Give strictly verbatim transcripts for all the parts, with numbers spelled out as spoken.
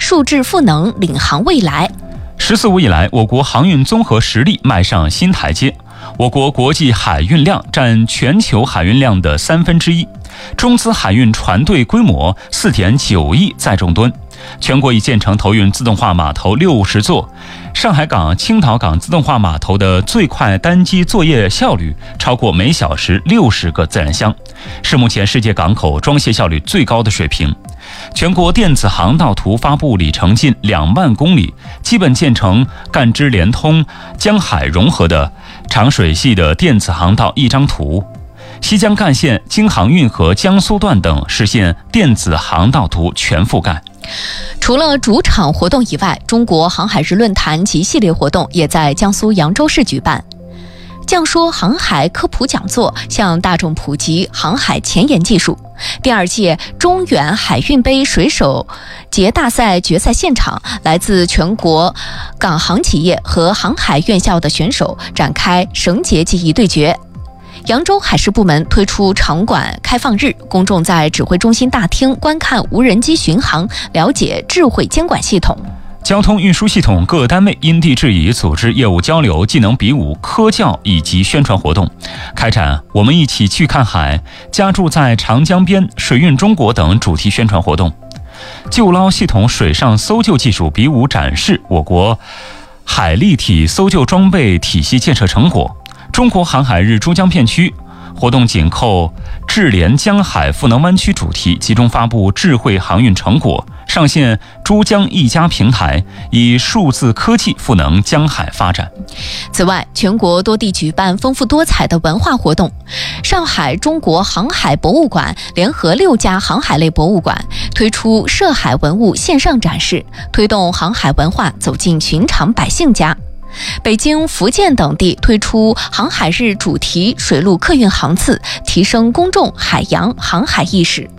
数质赋能，领航未来。 十四五以来，我国航运综合实力迈上新台阶。我国国际海运量占全球海运量的三分之一，中资海运船队规模四点九亿载重吨，全国已建成投运自动化码头六十座。上海港、青岛港自动化码头的最快单机作业效率超过每小时六十个自然箱，是目前世界港口装卸效率最高的水平。全国电子航道图发布里程近两万公里，基本建成赣支联通、江海融合的长水系的电子航道一张图。西江干线、京杭运河江苏段等实现电子航道图全覆盖。 除了主场活动以外，中国航海日论坛及系列活动也在江苏扬州市举办。讲说航海科普讲座，向大众普及航海前沿技术。第二届中远海运杯水手节大赛决赛现场，来自全国港航企业和航海院校的选手展开绳结技艺对决。扬州海事部门推出场馆开放日，公众在指挥中心大厅观看无人机巡航，了解智慧监管系统。 交通运输系统各单位因地制宜组织业务交流、技能比武、科教以及宣传活动，开展我们一起去看海、家住在长江边、水运中国等主题宣传活动。救捞系统水上搜救技术比武展示我国海立体搜救装备体系建设成果。中国航海日珠江片区活动紧扣智联江海赋能湾区主题，集中发布智慧航运成果，上线珠江一家平台，以数字科技赋能江海发展。 此外，全国多地举办丰富多彩的文化活动。上海中国航海博物馆联合六家航海类博物馆，推出涉海文物线上展示，推动航海文化走进寻常百姓家。北京、福建等地推出航海日主题水陆客运航次，提升公众海洋航海意识。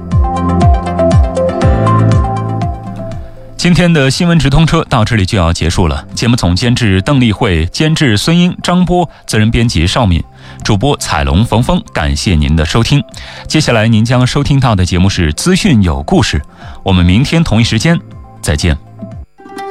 今天的新闻直通车到这里就要结束了。节目总监制邓丽慧，监制孙英、张波，责任编辑邵敏，主播彩龙、冯峰。感谢您的收听。接下来您将收听到的节目是资讯有故事，我们明天同一时间再见。